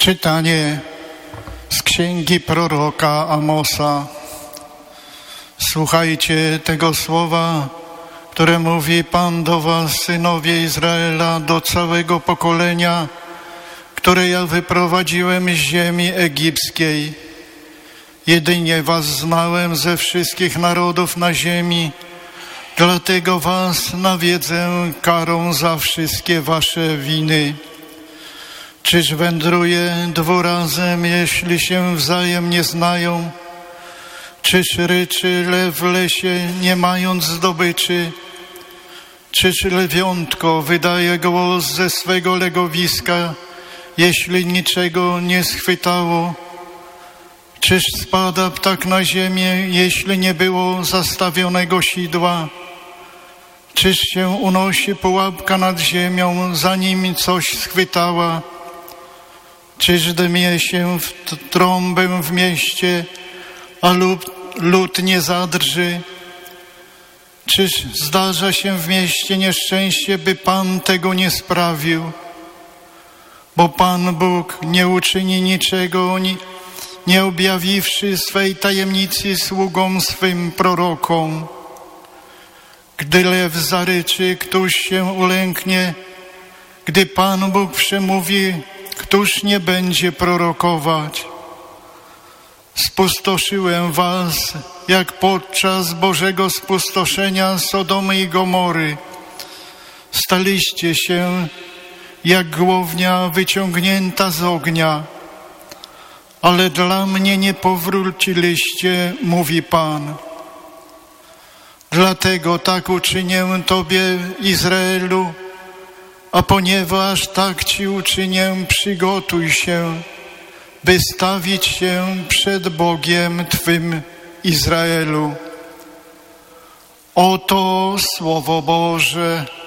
Czytanie z księgi proroka Amosa. Słuchajcie tego słowa, które mówi Pan do was, synowie Izraela, do całego pokolenia, które ja wyprowadziłem z ziemi egipskiej. Jedynie was znałem ze wszystkich narodów na ziemi, dlatego was nawiedzę karą za wszystkie wasze winy. Czyż wędruje dwurazem, jeśli się wzajemnie znają? Czyż ryczy lew w lesie, nie mając zdobyczy? Czyż lewiątko wydaje głos ze swego legowiska, jeśli niczego nie schwytało? Czyż spada ptak na ziemię, jeśli nie było zastawionego sidła? Czyż się unosi pułapka nad ziemią, zanim coś schwytała? Czyż dmie się w trąbę w mieście, a lud nie zadrży? Czyż zdarza się w mieście nieszczęście, by Pan tego nie sprawił? Bo Pan Bóg nie uczyni niczego, nie objawiwszy swej tajemnicy sługom swym prorokom. Gdy lew zaryczy, któż się ulęknie? Gdy Pan Bóg przemówi, któż nie będzie prorokować? Spustoszyłem was, jak podczas Bożego spustoszenia Sodomy i Gomory. Staliście się, jak głownia wyciągnięta z ognia. Ale dla mnie nie powróciliście, mówi Pan. Dlatego tak uczynię Tobie, Izraelu, a ponieważ tak Ci uczynię, przygotuj się, by stawić się przed Bogiem Twym, Izraelu. Oto Słowo Boże.